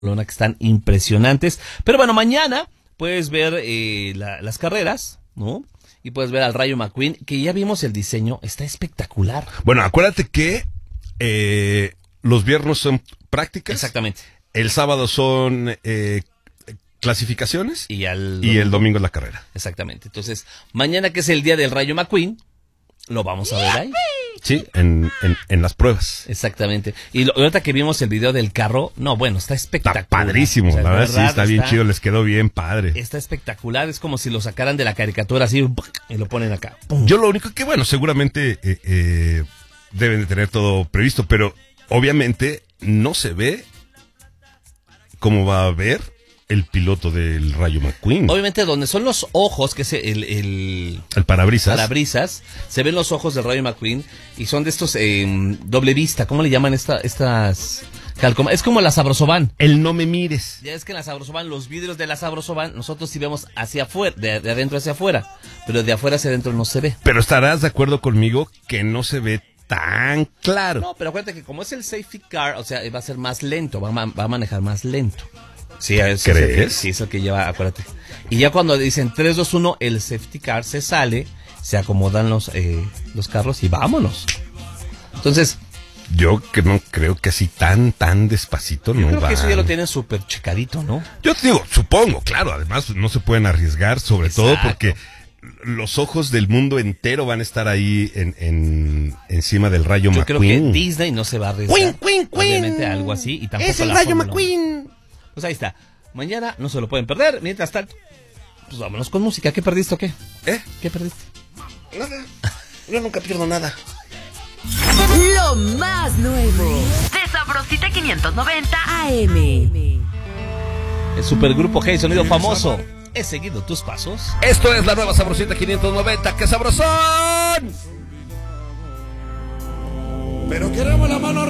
que están impresionantes. Pero bueno, mañana puedes ver las carreras, ¿no? Y puedes ver al Rayo McQueen, que ya vimos el diseño, está espectacular. Bueno, acuérdate que los viernes son prácticas. Exactamente. El sábado son clasificaciones. Y el domingo es la carrera. Exactamente. Entonces, mañana que es el día del Rayo McQueen, lo vamos a ver ahí. Sí, en las pruebas. Exactamente. Y ahorita que vimos el video del carro, no, bueno, está espectacular. Está padrísimo, o sea, la verdad sí, está bien chido, les quedó bien padre. Está espectacular, es como si lo sacaran de la caricatura así y lo ponen acá. ¡Pum! Yo lo único que, bueno, seguramente deben de tener todo previsto, pero obviamente no se ve cómo va a ver el piloto del Rayo McQueen. Obviamente donde son los ojos, que es el parabrisas, se ven los ojos del Rayo McQueen y son de estos doble vista, ¿cómo le llaman estas? Es como la Sabrosovan. El no me mires. Ya es que en la Sabrosovan, los vidrios de la Sabrosovan, nosotros sí vemos hacia afuera, de adentro hacia afuera, pero de afuera hacia adentro no se ve. Pero estarás de acuerdo conmigo que no se ve tan claro. No, pero acuérdate que como es el safety car, o sea, va a ser más lento, va a manejar más lento. Sí, ¿crees? Sí, es el que lleva, acuérdate. Y ya cuando dicen 3, 2, 1, el safety car se sale, se acomodan los carros y vámonos. Entonces, yo que no creo que así tan despacito no va. Yo creo que eso ya lo tienen súper checadito, ¿no? Yo te digo, supongo, claro, además no se pueden arriesgar, sobre todo porque los ojos del mundo entero van a estar ahí encima del Rayo McQueen. Yo creo que Disney no se va a arriesgar. Obviamente algo así y tampoco es el Rayo Fórmula McQueen. 1. Pues ahí está. Mañana no se lo pueden perder. Mientras tanto, pues vámonos con música. ¿Qué perdiste o qué? ¿Qué perdiste? Nada. Yo nunca pierdo nada. Lo más nuevo de Sabrosita 590 AM. El supergrupo Hey, sonido famoso. He seguido tus pasos. Esto es la nueva Sabrosita 590. ¡Qué sabrosón! Pero queremos la mano